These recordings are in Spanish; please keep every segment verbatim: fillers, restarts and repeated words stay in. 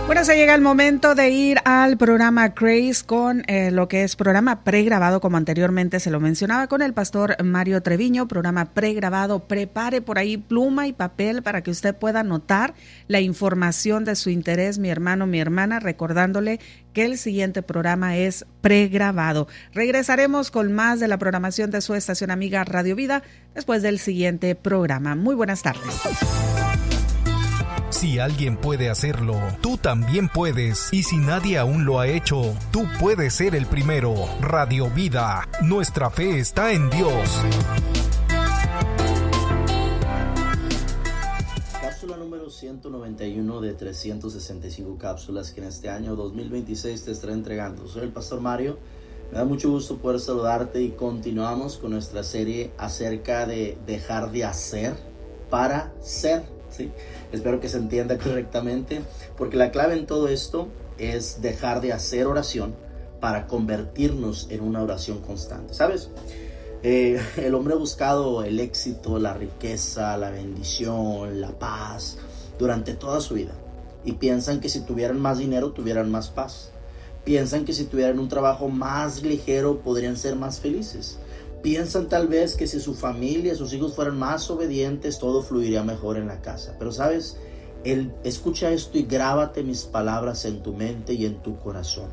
Bueno, se llega el momento de ir al programa Grace con eh, lo que es programa pregrabado, como anteriormente se lo mencionaba, con el pastor Mario Treviño, programa pregrabado. Prepare por ahí pluma y papel para que usted pueda anotar la información de su interés, mi hermano, mi hermana, recordándole que el siguiente programa es pregrabado. Regresaremos con más de la programación de su estación amiga Radio Vida después del siguiente programa. Muy buenas tardes. Si alguien puede hacerlo, tú también puedes. Y si nadie aún lo ha hecho, tú puedes ser el primero. Radio Vida, nuestra fe está en Dios. Cápsula número ciento noventa y uno de trescientas sesenta y cinco cápsulas que en este año dos mil veintiséis te estaré entregando. Soy el pastor Mario. Me da mucho gusto poder saludarte y continuamos con nuestra serie acerca de dejar de hacer para ser. ¿Sí? Espero que se entienda correctamente, porque la clave en todo esto es dejar de hacer oración para convertirnos en una oración constante. ¿Sabes? Eh, el hombre ha buscado el éxito, la riqueza, la bendición, la paz durante toda su vida. Y piensan que si tuvieran más dinero, tuvieran más paz. Piensan que si tuvieran un trabajo más ligero, podrían ser más felices. Piensan tal vez que si su familia, sus hijos fueran más obedientes, todo fluiría mejor en la casa. Pero sabes, el, escucha esto y grábate mis palabras en tu mente y en tu corazón.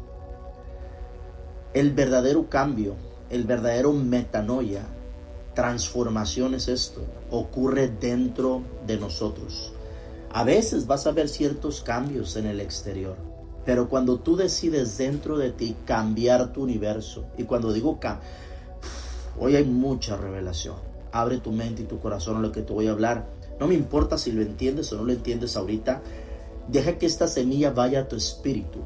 El verdadero cambio, el verdadero metanoia, transformación es esto, ocurre dentro de nosotros. A veces vas a ver ciertos cambios en el exterior, pero cuando tú decides dentro de ti cambiar tu universo, y cuando digo cambiar, hoy hay mucha revelación. Abre tu mente y tu corazón a lo que te voy a hablar. No me importa si lo entiendes o no lo entiendes ahorita. Deja que esta semilla vaya a tu espíritu.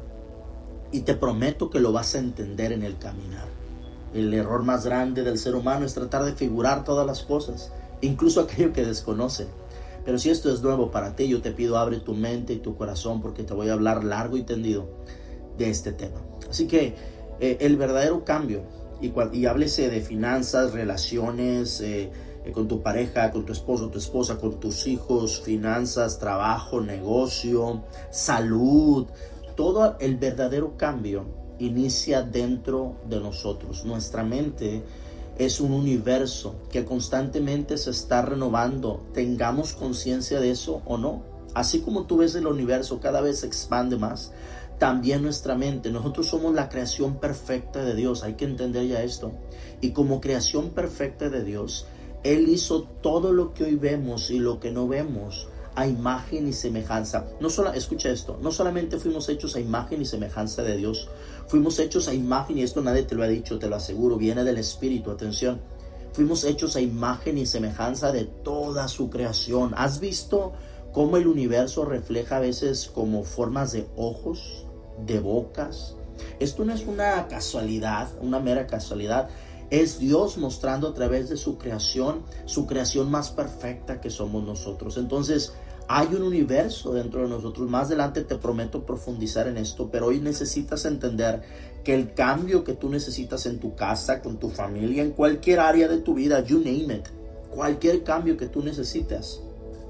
Y te prometo que lo vas a entender en el caminar. El error más grande del ser humano es tratar de figurar todas las cosas, incluso aquello que desconocen. Pero si esto es nuevo para ti, yo te pido abre tu mente y tu corazón, porque te voy a hablar largo y tendido de este tema. Así que eh, el verdadero cambio, Y, y háblese de finanzas, relaciones eh, eh, con tu pareja, con tu esposo, tu esposa, con tus hijos, finanzas, trabajo, negocio, salud. Todo el verdadero cambio inicia dentro de nosotros. Nuestra mente es un universo que constantemente se está renovando. Tengamos conciencia de eso o no. Así como tú ves el universo cada vez se expande más, también nuestra mente. Nosotros somos la creación perfecta de Dios. Hay que entender ya esto. Y como creación perfecta de Dios, Él hizo todo lo que hoy vemos y lo que no vemos a imagen y semejanza. No solo, escucha esto, no solamente fuimos hechos a imagen y semejanza de Dios, fuimos hechos a imagen, y esto nadie te lo ha dicho, te lo aseguro, viene del Espíritu, atención. Fuimos hechos a imagen y semejanza de toda su creación. ¿Has visto cómo el universo refleja a veces como formas de ojos, de bocas? Esto no es una casualidad, una mera casualidad. Es Dios mostrando a través de su creación, su creación más perfecta que somos nosotros. Entonces, hay un universo dentro de nosotros. Más adelante te prometo profundizar en esto, pero hoy necesitas entender que el cambio que tú necesitas en tu casa, con tu familia, en cualquier área de tu vida, you name it, cualquier cambio que tú necesitas,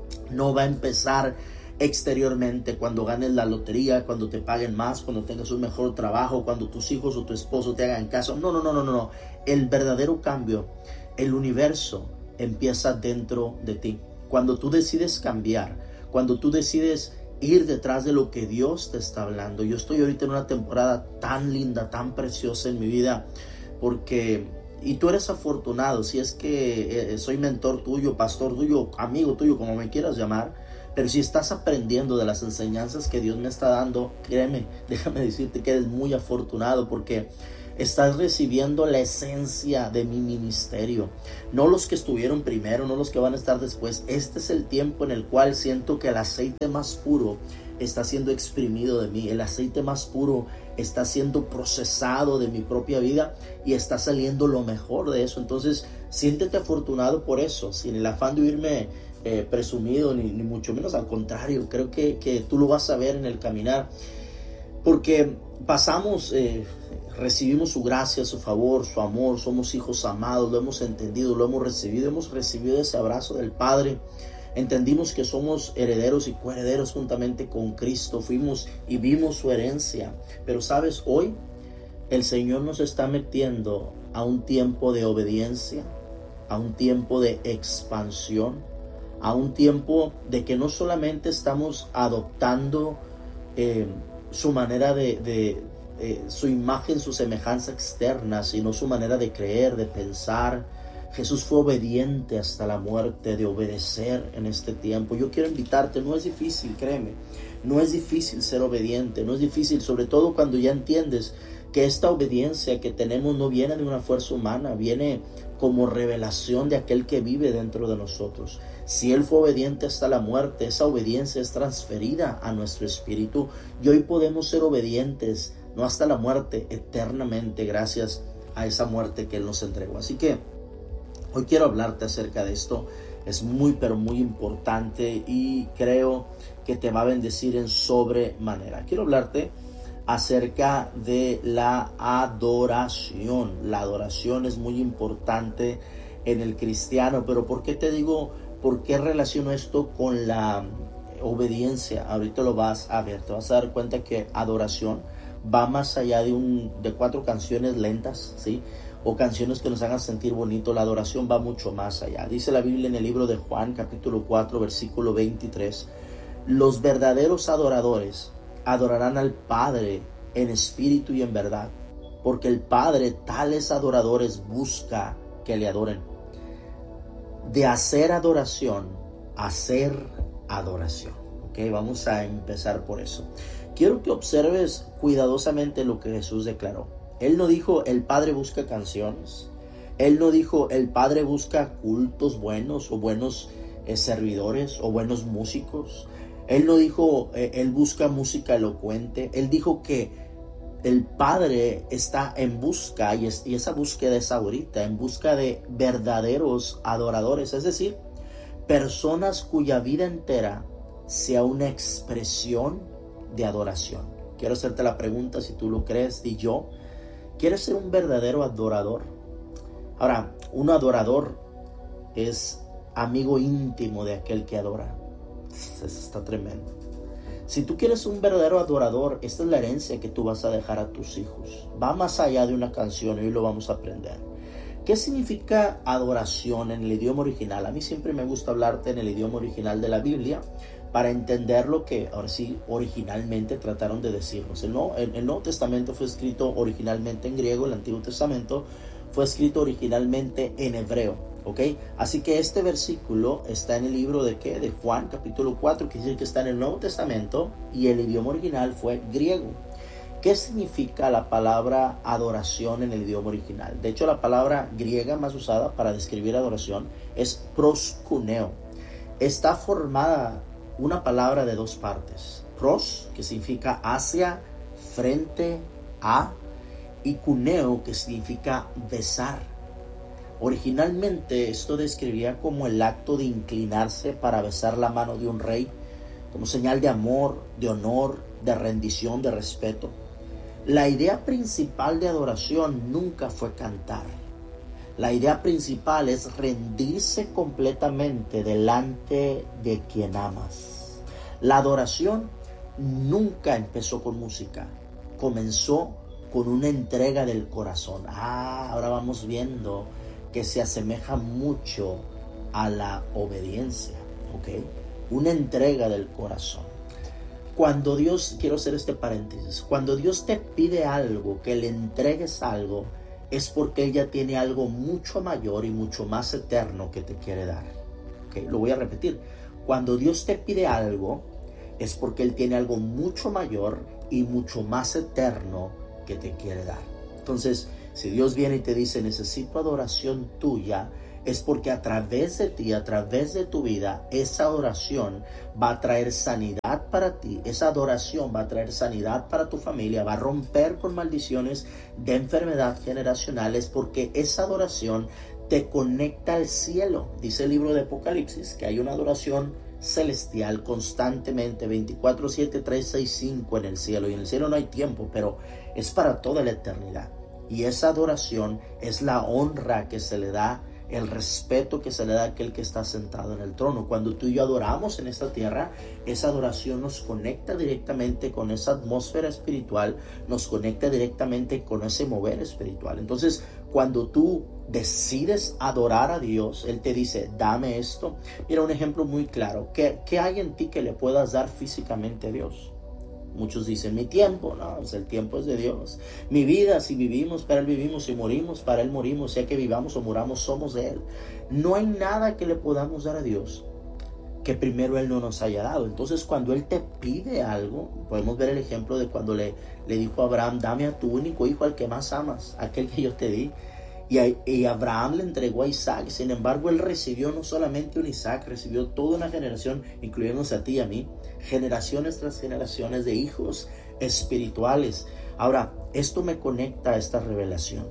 no va a empezar exteriormente, cuando ganes la lotería, cuando te paguen más, cuando tengas un mejor trabajo, cuando tus hijos o tu esposo te hagan caso. No, no, no, no, no. El verdadero cambio, el universo empieza dentro de ti. Cuando tú decides cambiar, cuando tú decides ir detrás de lo que Dios te está hablando. Yo estoy ahorita en una temporada tan linda, tan preciosa en mi vida, porque, y tú eres afortunado, si es que eh, soy mentor tuyo, pastor tuyo, amigo tuyo, como me quieras llamar. Pero si estás aprendiendo de las enseñanzas que Dios me está dando, créeme, déjame decirte que eres muy afortunado, porque estás recibiendo la esencia de mi ministerio. No los que estuvieron primero, no los que van a estar después. Este es el tiempo en el cual siento que el aceite más puro está siendo exprimido de mí. El aceite más puro está siendo procesado de mi propia vida y está saliendo lo mejor de eso. Entonces, siéntete afortunado por eso, sin el afán de oírme Eh, presumido, ni, ni mucho menos, al contrario. Creo que, que tú lo vas a ver en el caminar, porque pasamos, eh, recibimos su gracia, su favor, su amor, somos hijos amados, lo hemos entendido, lo hemos recibido, hemos recibido ese abrazo del Padre, Entendimos que somos herederos y coherederos juntamente con Cristo. Fuimos y vimos su herencia. Pero sabes, hoy el Señor nos está metiendo a un tiempo de obediencia, a un tiempo de expansión, a un tiempo de que no solamente estamos adoptando eh, su manera de, de eh, su imagen, su semejanza externa, sino su manera de creer, de pensar. Jesús fue obediente hasta la muerte, de obedecer en este tiempo. Yo quiero invitarte, no es difícil, créeme, no es difícil ser obediente, no es difícil, sobre todo cuando ya entiendes que esta obediencia que tenemos no viene de una fuerza humana, viene como revelación de aquel que vive dentro de nosotros. Si Él fue obediente hasta la muerte, esa obediencia es transferida a nuestro espíritu y hoy podemos ser obedientes, no hasta la muerte, eternamente, gracias a esa muerte que Él nos entregó. Así que hoy quiero hablarte acerca de esto. Es muy pero muy importante y creo que te va a bendecir en sobremanera. Quiero hablarte acerca de la adoración. La adoración es muy importante en el cristiano, pero ¿por qué te digo, por qué relaciono esto con la obediencia? Ahorita lo vas a ver, te vas a dar cuenta que adoración va más allá de, un, de cuatro canciones lentas, ¿sí? O canciones que nos hagan sentir bonito. La adoración va mucho más allá. Dice la Biblia en el libro de Juan, capítulo cuatro, versículo veintitrés, los verdaderos adoradores adorarán al Padre en espíritu y en verdad, porque el Padre tales adoradores busca que le adoren. De hacer adoración, hacer adoración. Ok, vamos a empezar por eso. Quiero que observes cuidadosamente lo que Jesús declaró. Él no dijo, el Padre busca canciones. Él no dijo, el Padre busca cultos buenos o buenos eh, servidores o buenos músicos. Él no dijo, eh, Él busca música elocuente. Él dijo que el Padre está en busca, y, es, y esa búsqueda es ahorita, en busca de verdaderos adoradores. Es decir, personas cuya vida entera sea una expresión de adoración. Quiero hacerte la pregunta, si tú lo crees, di yo. ¿Quieres ser un verdadero adorador? Ahora, un adorador es amigo íntimo de aquel que adora. Eso está tremendo. Si tú quieres un verdadero adorador, esta es la herencia que tú vas a dejar a tus hijos. Va más allá de una canción y hoy lo vamos a aprender. ¿Qué significa adoración en el idioma original? A mí siempre me gusta hablarte en el idioma original de la Biblia para entender lo que, ahora sí, originalmente trataron de decirnos. El Nuevo, el, el Nuevo Testamento fue escrito originalmente en griego, el Antiguo Testamento fue escrito originalmente en hebreo, ¿ok? Así que este versículo está en el libro de ¿qué? De Juan, capítulo cuatro, que dice que está en el Nuevo Testamento y el idioma original fue griego. ¿Qué significa la palabra adoración en el idioma original? De hecho, la palabra griega más usada para describir adoración es proskuneo. Está formada una palabra de dos partes. Pros, que significa hacia, frente a, y kuneo, que significa besar. Originalmente esto describía como el acto de inclinarse para besar la mano de un rey, como señal de amor, de honor, de rendición, de respeto. La idea principal de adoración nunca fue cantar. La idea principal es rendirse completamente delante de quien amas. La adoración nunca empezó con música, comenzó con una entrega del corazón. Ah, ahora vamos viendo que se asemeja mucho a la obediencia, ¿ok? Una entrega del corazón. Cuando Dios, quiero hacer este paréntesis, cuando Dios te pide algo, que le entregues algo, es porque Él ya tiene algo mucho mayor y mucho más eterno que te quiere dar. ¿Okay? Lo voy a repetir. Cuando Dios te pide algo, es porque Él tiene algo mucho mayor y mucho más eterno que te quiere dar. Entonces, si Dios viene y te dice, necesito adoración tuya, es porque a través de ti, a través de tu vida, esa adoración va a traer sanidad para ti. Esa adoración va a traer sanidad para tu familia, va a romper con maldiciones de enfermedad generacionales, porque esa adoración te conecta al cielo. Dice el libro de Apocalipsis que hay una adoración celestial constantemente, veinticuatro siete, tres sesenta y cinco en el cielo. Y en el cielo no hay tiempo, pero es para toda la eternidad. Y esa adoración es la honra que se le da el respeto que se le da a aquel que está sentado en el trono. Cuando tú y yo adoramos en esta tierra, esa adoración nos conecta directamente con esa atmósfera espiritual, nos conecta directamente con ese mover espiritual. Entonces, cuando tú decides adorar a Dios, Él te dice, dame esto. Mira, un ejemplo muy claro. ¿Qué, qué hay en ti que le puedas dar físicamente a Dios? Muchos dicen, mi tiempo. No, pues el tiempo es de Dios. Mi vida, si vivimos, para Él vivimos. Si morimos, para Él morimos. Sea que vivamos o muramos, somos de Él. No hay nada que le podamos dar a Dios que primero Él no nos haya dado. Entonces, cuando Él te pide algo, podemos ver el ejemplo de cuando le, le dijo a Abraham, dame a tu único hijo, al que más amas, aquel que yo te di. Y, a, y Abraham le entregó a Isaac. Sin embargo, él recibió no solamente un Isaac, recibió toda una generación, incluyéndose a ti y a mí, generaciones tras generaciones de hijos espirituales. Ahora, esto me conecta a esta revelación.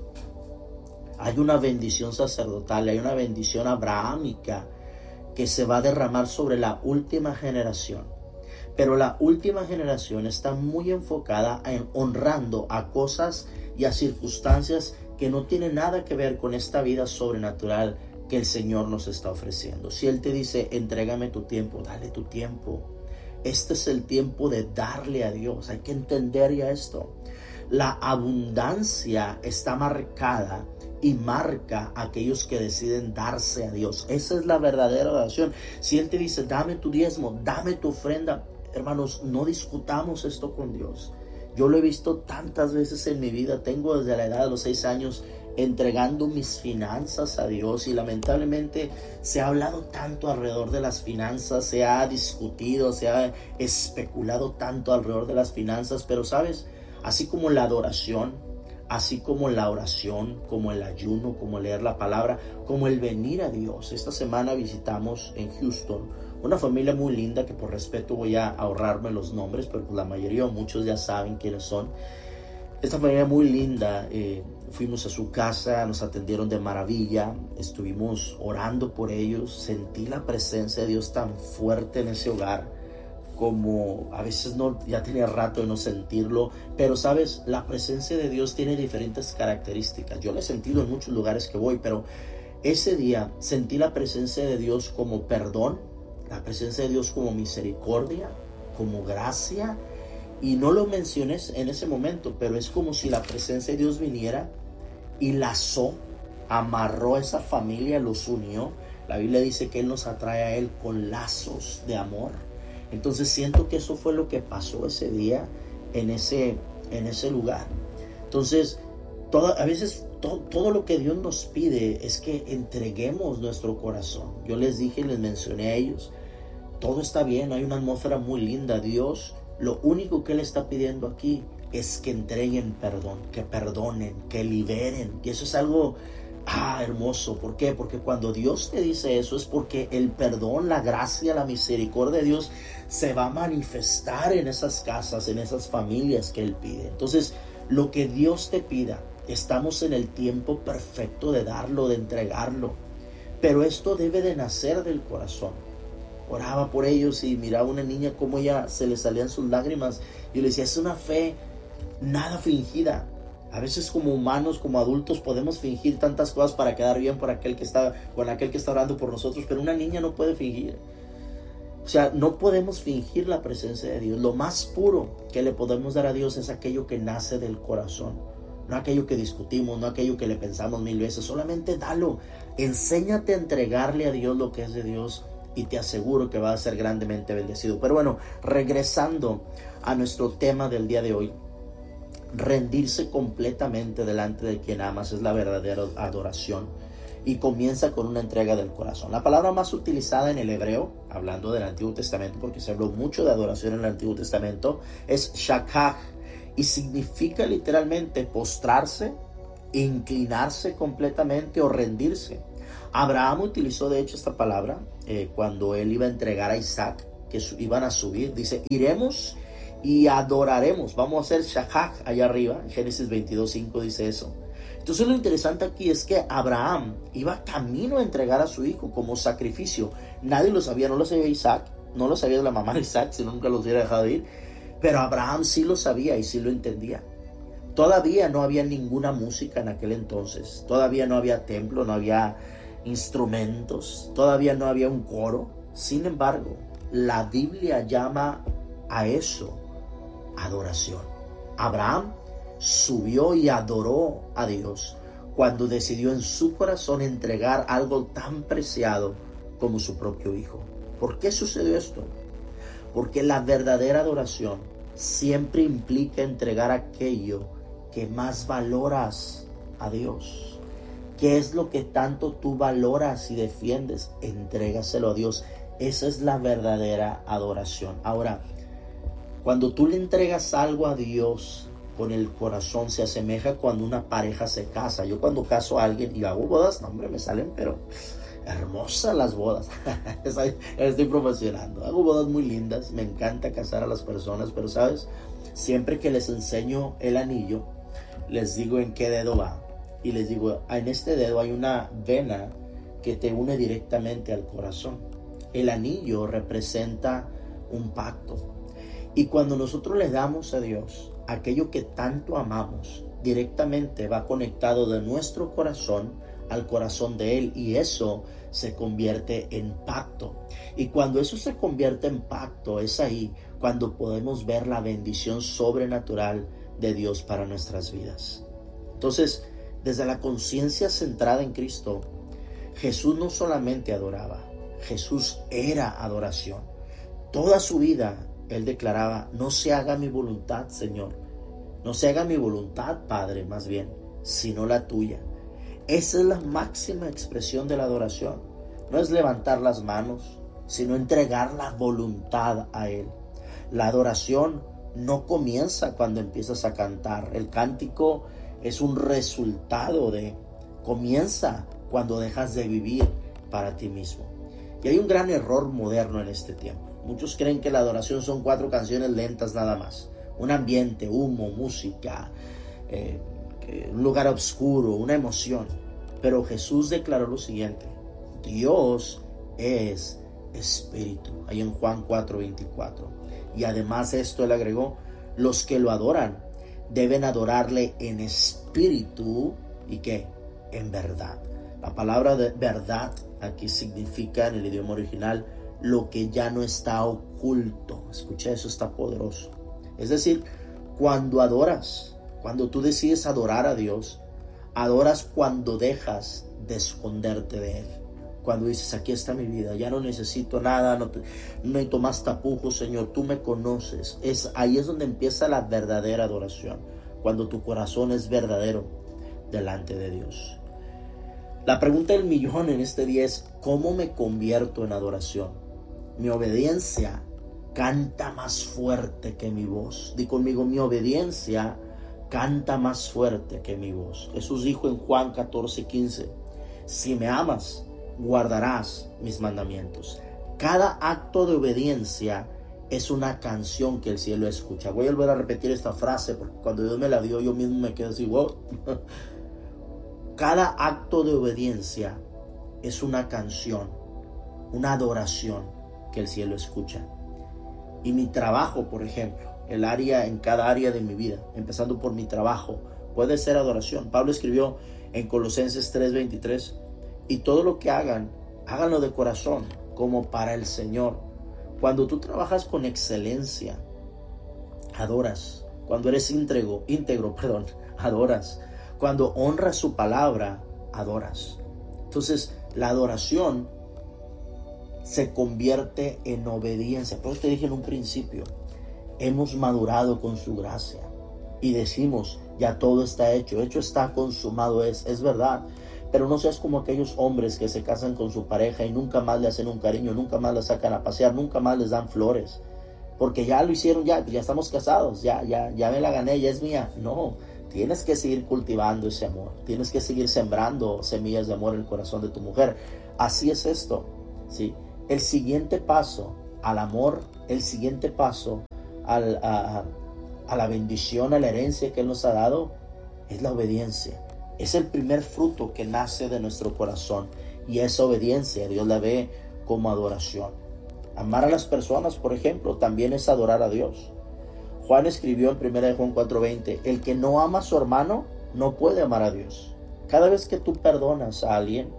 Hay una bendición sacerdotal, hay una bendición abrahámica que se va a derramar sobre la última generación. Pero la última generación está muy enfocada en honrando a cosas y a circunstancias que no tiene nada que ver con esta vida sobrenatural que el Señor nos está ofreciendo. Si Él te dice, entrégame tu tiempo, dale tu tiempo. Este es el tiempo de darle a Dios. Hay que entender ya esto. La abundancia está marcada y marca a aquellos que deciden darse a Dios. Esa es la verdadera oración. Si Él te dice, dame tu diezmo, dame tu ofrenda, hermanos, no discutamos esto con Dios. Yo lo he visto tantas veces en mi vida. Tengo desde la edad de los seis años entregando mis finanzas a Dios, y lamentablemente se ha hablado tanto alrededor de las finanzas, se ha discutido, se ha especulado tanto alrededor de las finanzas, pero sabes, así como la adoración, así como la oración, como el ayuno, como leer la palabra, como el venir a Dios. Esta semana visitamos en Houston una familia muy linda que por respeto voy a ahorrarme los nombres, pero pues la mayoría o muchos ya saben quiénes son. Esta familia muy linda, eh, fuimos a su casa, nos atendieron de maravilla, estuvimos orando por ellos, sentí la presencia de Dios tan fuerte en ese hogar, como a veces no, ya tenía rato de no sentirlo, pero sabes, la presencia de Dios tiene diferentes características. Yo la he sentido en muchos lugares que voy, pero ese día sentí la presencia de Dios como perdón, la presencia de Dios como misericordia, como gracia. Y no lo mencioné en ese momento, pero es como si la presencia de Dios viniera y lazó, amarró a esa familia, los unió. La Biblia dice que Él nos atrae a Él con lazos de amor. Entonces siento que eso fue lo que pasó ese día en ese, en ese lugar. Entonces, todo, a veces todo, todo lo que Dios nos pide es que entreguemos nuestro corazón. Yo les dije y les mencioné a ellos, todo está bien, hay una atmósfera muy linda. Dios, lo único que Él está pidiendo aquí es que entreguen perdón, que perdonen, que liberen. Y eso es algo ah, hermoso. ¿Por qué? Porque cuando Dios te dice eso es porque el perdón, la gracia, la misericordia de Dios se va a manifestar en esas casas, en esas familias que Él pide. Entonces, lo que Dios te pida, estamos en el tiempo perfecto de darlo, de entregarlo. Pero esto debe de nacer del corazón. Oraba por ellos y miraba a una niña como ella se le salían sus lágrimas. Yo le decía, es una fe nada fingida. A veces como humanos, como adultos, podemos fingir tantas cosas para quedar bien por aquel que está, con aquel que está orando por nosotros, pero una niña no puede fingir. O sea, no podemos fingir la presencia de Dios. Lo más puro que le podemos dar a Dios es aquello que nace del corazón. No aquello que discutimos, no aquello que le pensamos mil veces. Solamente dalo. Enséñate a entregarle a Dios lo que es de Dios. Y te aseguro que va a ser grandemente bendecido. Pero bueno, regresando a nuestro tema del día de hoy, rendirse completamente delante de quien amas es la verdadera adoración, y comienza con una entrega del corazón. La palabra más utilizada en el hebreo, hablando del Antiguo Testamento, porque se habló mucho de adoración en el Antiguo Testamento, es shakach, y significa literalmente postrarse, inclinarse completamente o rendirse. Abraham utilizó de hecho esta palabra eh, cuando él iba a entregar a Isaac, que su, iban a subir. Dice, iremos y adoraremos. Vamos a hacer shakach allá arriba. En Génesis veintidós cinco dice eso. Entonces lo interesante aquí es que Abraham iba camino a entregar a su hijo como sacrificio. Nadie lo sabía, no lo sabía Isaac, no lo sabía la mamá de Isaac, si no nunca los hubiera dejado ir. Pero Abraham sí lo sabía y sí lo entendía. Todavía no había ninguna música en aquel entonces. Todavía no había templo, no había instrumentos, todavía no había un coro. Sin embargo, la Biblia llama a eso adoración. Abraham subió y adoró a Dios cuando decidió en su corazón entregar algo tan preciado como su propio hijo. ¿Por qué sucedió esto? Porque la verdadera adoración siempre implica entregar aquello que más valoras a Dios. ¿Qué es lo que tanto tú valoras y defiendes? Entrégaselo a Dios. Esa es la verdadera adoración. Ahora, cuando tú le entregas algo a Dios con el corazón, se asemeja cuando una pareja se casa. Yo cuando caso a alguien y hago bodas, no hombre, me salen pero hermosas las bodas. Estoy promocionando. Hago bodas muy lindas, me encanta casar a las personas, pero sabes, siempre que les enseño el anillo, les digo en qué dedo va. Y les digo, en este dedo hay una vena que te une directamente al corazón. El anillo representa un pacto. Y cuando nosotros le damos a Dios aquello que tanto amamos, directamente va conectado de nuestro corazón al corazón de Él, y eso se convierte en pacto. Y cuando eso se convierte en pacto, es ahí cuando podemos ver la bendición sobrenatural de Dios para nuestras vidas. Entonces, desde la conciencia centrada en Cristo, Jesús no solamente adoraba, Jesús era adoración. Toda su vida Él declaraba: no se haga mi voluntad, Señor, no se haga mi voluntad, Padre, más bien, sino la tuya. Esa es la máxima expresión de la adoración. No es levantar las manos, sino entregar la voluntad a Él. La adoración no comienza cuando empiezas a cantar. El cántico es un resultado de, comienza cuando dejas de vivir para ti mismo. Y hay un gran error moderno en este tiempo. Muchos creen que la adoración son cuatro canciones lentas nada más. Un ambiente, humo, música, eh, un lugar oscuro, una emoción. Pero Jesús declaró lo siguiente: Dios es espíritu. Ahí en Juan cuatro veinticuatro. Y además de esto Él agregó: los que lo adoran deben adorarle en espíritu y ¿qué? En verdad. La palabra de verdad aquí significa en el idioma original lo que ya no está oculto. Escucha, eso está poderoso. Es decir, cuando adoras, cuando tú decides adorar a Dios, adoras cuando dejas de esconderte de Él. Cuando dices: aquí está mi vida, ya no necesito nada, no, te, no necesito más tapujos, Señor, tú me conoces. Es, ahí es donde empieza la verdadera adoración, cuando tu corazón es verdadero delante de Dios. La pregunta del millón en este día es: ¿cómo me convierto en adoración? Mi obediencia canta más fuerte que mi voz. Di conmigo: mi obediencia canta más fuerte que mi voz. Jesús dijo en Juan catorce quince: si me amas, guardarás mis mandamientos. Cada acto de obediencia es una canción que el cielo escucha. Voy a volver a repetir esta frase porque cuando Dios me la dio yo mismo me quedo así, wow. Cada acto de obediencia es una canción, una adoración que el cielo escucha. Y mi trabajo, por ejemplo, el área, en cada área de mi vida, empezando por mi trabajo, puede ser adoración. Pablo escribió en Colosenses tres veintitrés: y todo lo que hagan, háganlo de corazón, como para el Señor. Cuando tú trabajas con excelencia, adoras. Cuando eres íntegro, íntegro, perdón, adoras. Cuando honras su palabra, adoras. Entonces, la adoración se convierte en obediencia. Por eso te dije en un principio, hemos madurado con su gracia y decimos: ya todo está hecho, hecho está, consumado es. Es verdad, pero no seas como aquellos hombres que se casan con su pareja y nunca más le hacen un cariño, nunca más la sacan a pasear, nunca más les dan flores, porque ya lo hicieron, ya, ya estamos casados, ya, ya, ya me la gané, ya es mía. No, tienes que seguir cultivando ese amor, tienes que seguir sembrando semillas de amor en el corazón de tu mujer. Así es esto, ¿sí? El siguiente paso al amor, el siguiente paso al, a, a la bendición, a la herencia que Él nos ha dado, es la obediencia. Es el primer fruto que nace de nuestro corazón, y esa obediencia Dios la ve como adoración. Amar a las personas, por ejemplo, también es adorar a Dios. Juan escribió en primera de Juan cuatro veinte: el que no ama a su hermano no puede amar a Dios. Cada vez que tú perdonas a alguien,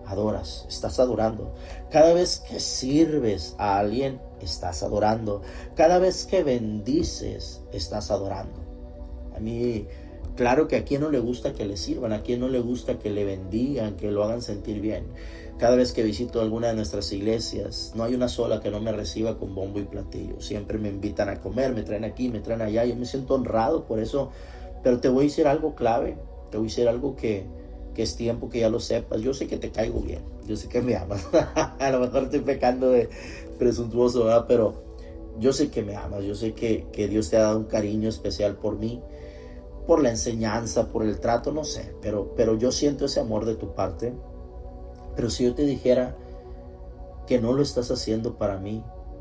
adoras, estás adorando. Cada vez que sirves a alguien, estás adorando. Cada vez que bendices, estás adorando. A mí, claro que a quien no le gusta que le sirvan, a quien no le gusta que le bendigan, que lo hagan sentir bien. Cada vez que visito alguna de nuestras iglesias, no hay una sola que no me reciba con bombo y platillo. Siempre me invitan a comer, me traen aquí, me traen allá. Yo me siento honrado por eso. Pero te voy a decir algo clave. Te voy a decir algo que, que es tiempo que ya lo sepas. Yo sé que te caigo bien. Yo sé que me amas. A lo mejor estoy pecando de presuntuoso, ¿verdad? Pero yo sé que me amas. Yo sé que, que Dios te ha dado un cariño especial por mí. Por la enseñanza, por el trato, no sé. Pero, pero yo siento ese amor de tu parte. Pero si yo te dijera que no lo estás haciendo para mí,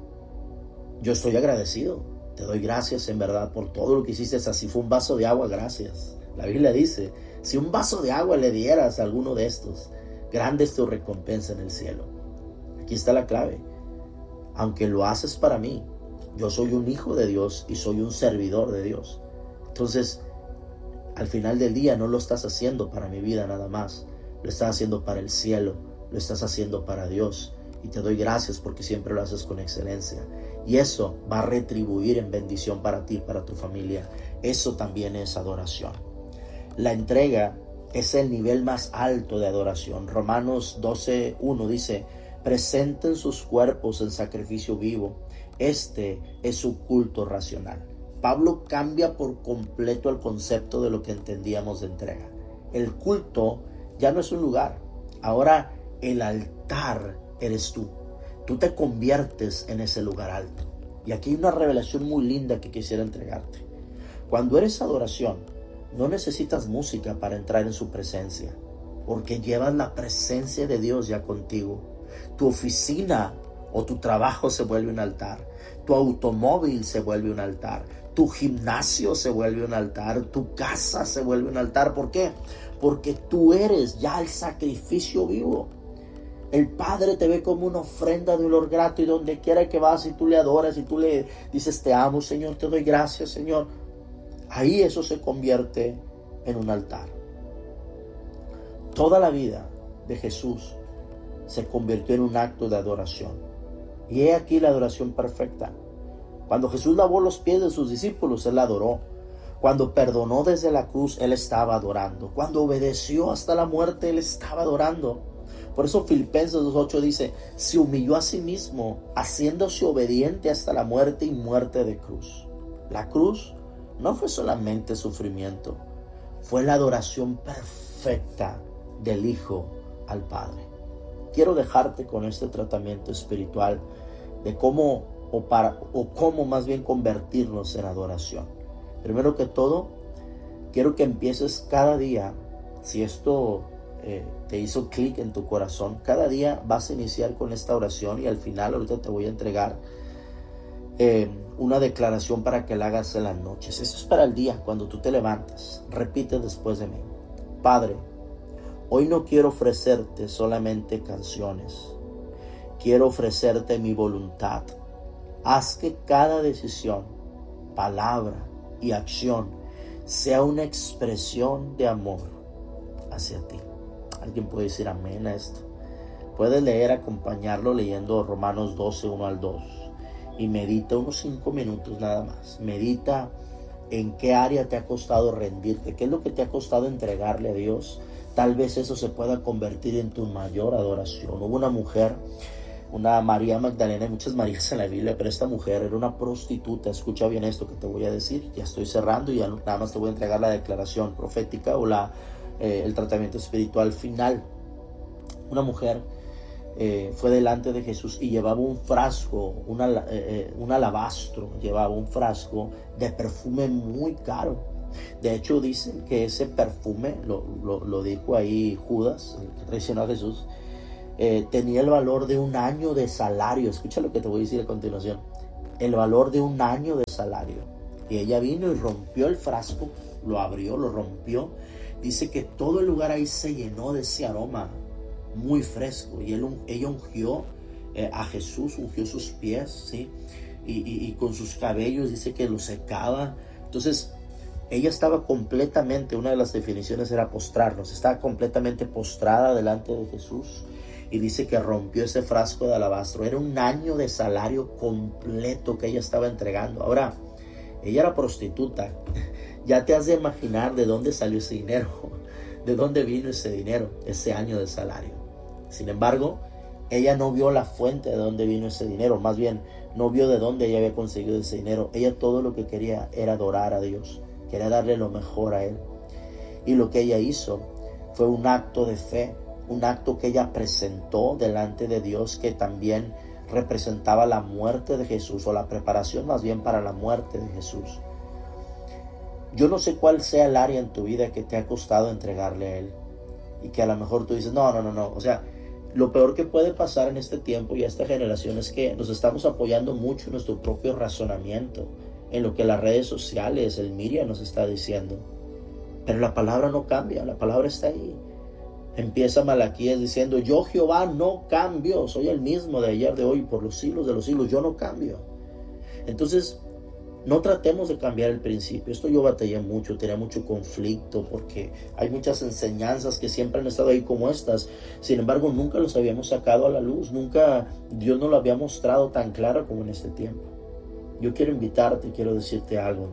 yo estoy agradecido. Te doy gracias en verdad por todo lo que hiciste. Así fue un vaso de agua, gracias. La Biblia dice, si un vaso de agua le dieras a alguno de estos, grande es tu recompensa en el cielo. Aquí está la clave. Aunque lo haces para mí, yo soy un hijo de Dios y soy un servidor de Dios. Entonces, al final del día no lo estás haciendo para mi vida nada más. Lo estás haciendo para el cielo, lo estás haciendo para Dios. Y te doy gracias porque siempre lo haces con excelencia. Y eso va a retribuir en bendición para ti, para tu familia. Eso también es adoración. La entrega es el nivel más alto de adoración. Romanos doce uno dice, presenten sus cuerpos en sacrificio vivo. Este es su culto racional. Pablo cambia por completo el concepto de lo que entendíamos de entrega. El culto ya no es un lugar. Ahora el altar eres tú. Tú te conviertes en ese lugar alto. Y aquí hay una revelación muy linda que quisiera entregarte. Cuando eres adoración, no necesitas música para entrar en su presencia, porque llevas la presencia de Dios ya contigo. Tu oficina o tu trabajo se vuelve un altar. Tu automóvil se vuelve un altar. Tu gimnasio se vuelve un altar. Tu casa se vuelve un altar. ¿Por qué? Porque tú eres ya el sacrificio vivo. El Padre te ve como una ofrenda de olor grato, y donde quiera que vas y tú le adoras y tú le dices te amo Señor, te doy gracias Señor, ahí eso se convierte en un altar. Toda la vida de Jesús se convirtió en un acto de adoración. Y he aquí la adoración perfecta. Cuando Jesús lavó los pies de sus discípulos, Él adoró. Cuando perdonó desde la cruz, Él estaba adorando. Cuando obedeció hasta la muerte, Él estaba adorando. Por eso Filipenses dos ocho dice, se humilló a sí mismo, haciéndose obediente hasta la muerte y muerte de cruz. La cruz no fue solamente sufrimiento, fue la adoración perfecta del Hijo al Padre. Quiero dejarte con este tratamiento espiritual de cómo, o, para, o cómo más bien convertirnos en adoración. Primero que todo, quiero que empieces cada día, si esto eh, te hizo clic en tu corazón, cada día vas a iniciar con esta oración y al final ahorita te voy a entregar eh, una declaración para que la hagas en las noches. Eso es para el día, cuando tú te levantas. Repite después de mí. Padre, hoy no quiero ofrecerte solamente canciones. Quiero ofrecerte mi voluntad. Haz que cada decisión, palabra y acción sea una expresión de amor hacia ti. ¿Alguien puede decir amén a esto? Puedes leer, acompañarlo leyendo Romanos doce, uno al dos. Y medita unos cinco minutos nada más. Medita en qué área te ha costado rendirte, qué es lo que te ha costado entregarle a Dios. Tal vez eso se pueda convertir en tu mayor adoración. Hubo una mujer, una María Magdalena, hay muchas Marías en la Biblia, pero esta mujer era una prostituta. Escucha bien esto que te voy a decir. Ya estoy cerrando y ya nada más te voy a entregar la declaración profética o la, eh, el tratamiento espiritual final. Una mujer eh, fue delante de Jesús y llevaba un frasco, una, eh, un alabastro, llevaba un frasco de perfume muy caro. De hecho dicen que ese perfume, lo, lo, lo dijo ahí Judas, el que traicionó a Jesús, eh, tenía el valor de un año de salario. Escucha lo que te voy a decir a continuación. El valor de un año de salario. Y ella vino y rompió el frasco, lo abrió, lo rompió. Dice que todo el lugar ahí se llenó de ese aroma muy fresco. Y él, ella ungió eh, a Jesús, ungió sus pies, ¿sí? Y, y, y con sus cabellos dice que lo secaba. Entonces ella estaba completamente, una de las definiciones era postrarnos, estaba completamente postrada delante de Jesús. y dice que rompió ese frasco de alabastro. Era un año de salario completo que ella estaba entregando. Ahora, ella era prostituta. Ya te has de imaginar de dónde salió ese dinero, de dónde vino ese dinero, ese año de salario. Sin embargo, ella no vio la fuente de dónde vino ese dinero, más bien no vio de dónde ella había conseguido ese dinero. Ella todo lo que quería era adorar a Dios, quería darle lo mejor a Él. Y lo que ella hizo fue un acto de fe, un acto que ella presentó delante de Dios, que también representaba la muerte de Jesús, o la preparación más bien para la muerte de Jesús. Yo no sé cuál sea el área en tu vida que te ha costado entregarle a Él, y que a lo mejor tú dices, no, no, no, no, o sea, lo peor que puede pasar en este tiempo y a esta generación es que nos estamos apoyando mucho en nuestro propio razonamiento, en lo que las redes sociales, el media nos está diciendo. Pero la palabra no cambia, la palabra está ahí. Empieza Malaquías diciendo, yo Jehová no cambio, soy el mismo de ayer, de hoy, por los siglos de los siglos, yo no cambio. Entonces, no tratemos de cambiar el principio. Esto yo batallé mucho, tenía mucho conflicto, porque hay muchas enseñanzas que siempre han estado ahí como estas. Sin embargo, nunca los habíamos sacado a la luz, nunca Dios nos lo había mostrado tan claro como en este tiempo. Yo quiero invitarte, quiero decirte algo.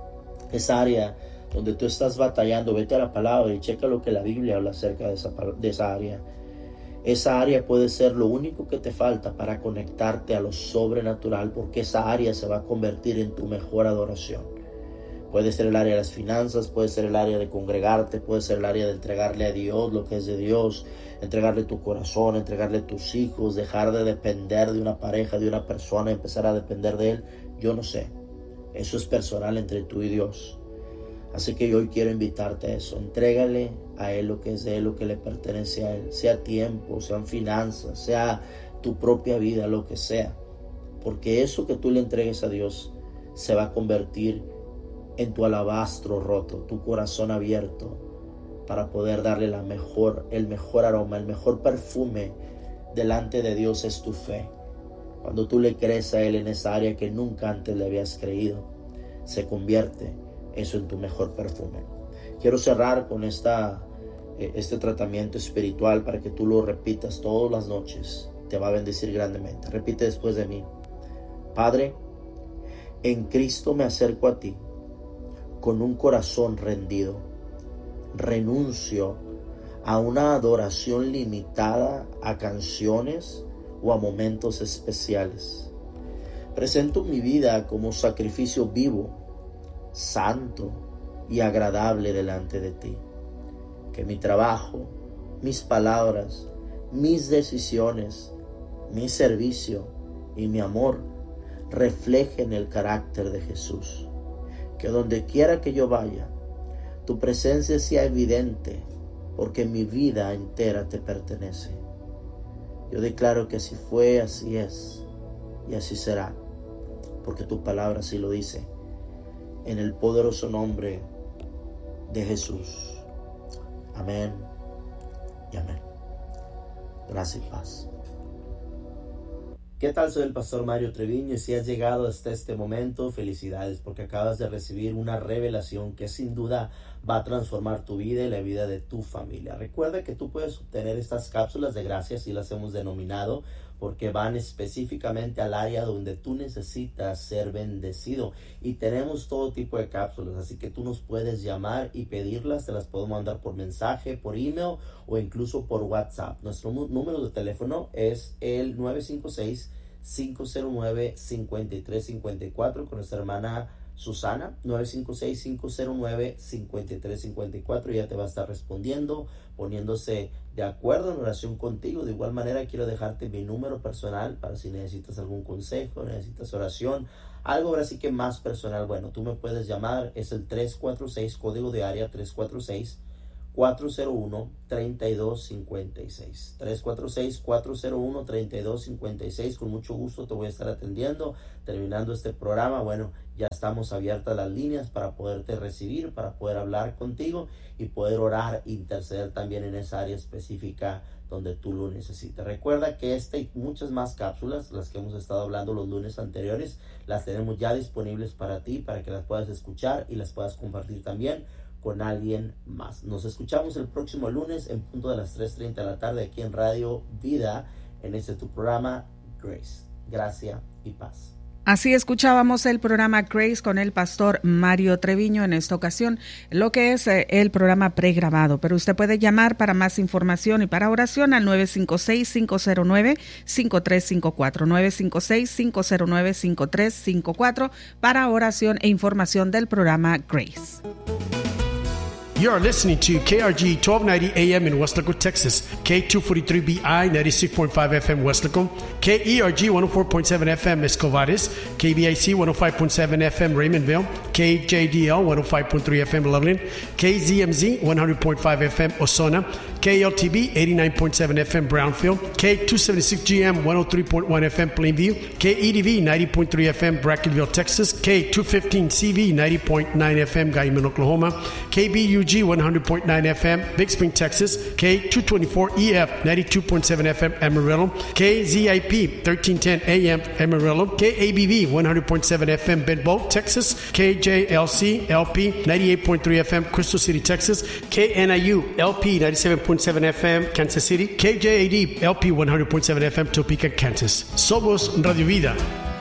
Esa área donde tú estás batallando, vete a la palabra y checa lo que la Biblia habla acerca de esa, de esa área. Esa área puede ser lo único que te falta para conectarte a lo sobrenatural, porque esa área se va a convertir en tu mejor adoración. Puede ser el área de las finanzas, puede ser el área de congregarte, puede ser el área de entregarle a Dios lo que es de Dios, entregarle tu corazón, entregarle tus hijos, dejar de depender de una pareja, de una persona, empezar a depender de Él. Yo no sé, eso es personal entre tú y Dios. Así que yo hoy quiero invitarte a eso. Entrégale a Él lo que es de Él, lo que le pertenece a Él. Sea tiempo, sean finanzas, sea tu propia vida, lo que sea. Porque eso que tú le entregues a Dios se va a convertir en tu alabastro roto, tu corazón abierto, para poder darle la mejor, el mejor aroma, el mejor perfume delante de Dios es tu fe. Cuando tú le crees a Él en esa área que nunca antes le habías creído, se convierte eso en tu mejor perfume. Quiero cerrar con esta, eh, este tratamiento espiritual para que tú lo repitas todas las noches. Te va a bendecir grandemente. Repite después de mí. Padre, en Cristo me acerco a ti con un corazón rendido. Renuncio a una adoración limitada a canciones o a momentos especiales. Presento mi vida como sacrificio vivo, santo y agradable delante de ti. Que mi trabajo, mis palabras, mis decisiones, mi servicio y mi amor reflejen el carácter de Jesús. Que donde quiera que yo vaya, tu presencia sea evidente, porque mi vida entera te pertenece. Yo declaro que así fue, así es y así será, porque tu palabra así lo dice. En el poderoso nombre de Jesús. Amén y amén. Gracias y paz. ¿Qué tal? Soy el pastor Mario Treviño, y si has llegado hasta este momento, felicidades, porque acabas de recibir una revelación que sin duda va a transformar tu vida y la vida de tu familia. Recuerda que tú puedes obtener estas cápsulas de gracia, así las hemos denominado, porque van específicamente al área donde tú necesitas ser bendecido. Y tenemos todo tipo de cápsulas, así que tú nos puedes llamar y pedirlas. Te las puedo mandar por mensaje, por email o incluso por WhatsApp. Nuestro número de teléfono es el nueve cinco seis, cinco cero nueve, cinco tres cinco cuatro con nuestra hermana Susana. Nueve cinco seis, cinco cero nueve, cinco tres cinco cuatro. Ella te va a estar respondiendo, poniéndose de acuerdo en oración contigo. De igual manera quiero dejarte mi número personal para si necesitas algún consejo, necesitas oración, algo ahora sí que más personal. Bueno, tú me puedes llamar, es el tres cuatro seis, código de área tres cuatro seis, cuatro cero uno, tres dos cinco seis. tres cuatro seis, cuatro cero uno, tres dos cinco seis. Con mucho gusto te voy a estar atendiendo. Terminando este programa, bueno, ya estamos abiertas las líneas para poderte recibir, para poder hablar contigo y poder orar, interceder también en esa área específica donde tú lo necesites. Recuerda que esta y muchas más cápsulas, las que hemos estado hablando los lunes anteriores, las tenemos ya disponibles para ti, para que las puedas escuchar y las puedas compartir también con alguien más. Nos escuchamos el próximo lunes en punto de las tres treinta de la tarde aquí en Radio Vida, en este tu programa Grace. Gracia y paz. Así escuchábamos el programa Grace con el pastor Mario Treviño, en esta ocasión lo que es eh, el programa pregrabado, pero usted puede llamar para más información y para oración al nueve cinco seis, cinco cero nueve, cinco tres cinco cuatro, nueve cinco seis, cinco cero nueve, cinco tres cinco cuatro para oración e información del programa Grace. You are listening to K R G twelve ninety A M in Weslaco, Texas, K two forty-three B I ninety-six point five F M Weslaco, K E R G one oh four point seven F M Escovares, K B I C one oh five point seven F M Raymondville, K J D L one oh five point three F M Loveland, K Z M Z one hundred point five F M Osona, K L T B eighty-nine point seven F M Brownfield, K two seventy-six G M one oh three point one F M Plainview, K E D V ninety point three F M Brackenville, Texas, K two fifteen C V ninety point nine F M Guyman, Oklahoma, K B U G one hundred point nine F M Big Spring, Texas, K two twenty-four E F ninety-two point seven F M Amarillo, K Z I P thirteen ten A M Amarillo, K A B V one hundred point seven F M Benbow, Texas, K J L C L P ninety-eight point three F M Crystal City, Texas, K N I U L P ninety-seven point seven F M Kansas City, K J A D L P one hundred point seven F M Topeka, Kansas. Somos Radio Vida.